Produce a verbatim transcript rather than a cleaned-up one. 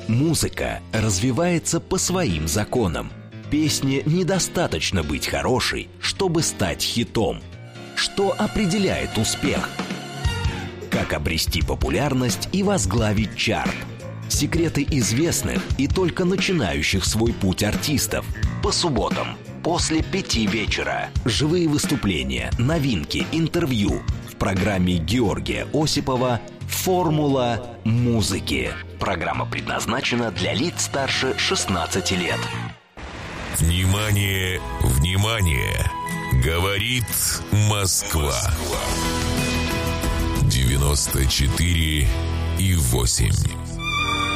Музыка развивается по своим законам. Песне недостаточно быть хорошей, чтобы стать хитом. Что определяет успех? Как обрести популярность и возглавить чарт? Секреты известных и только начинающих свой путь артистов. По субботам после пяти вечера. Живые выступления, новинки, интервью в программе Георгия Осипова «Формула музыки». Программа предназначена для лиц старше шестнадцати лет. Внимание, внимание! Говорит Москва. девяносто четыре и восемь.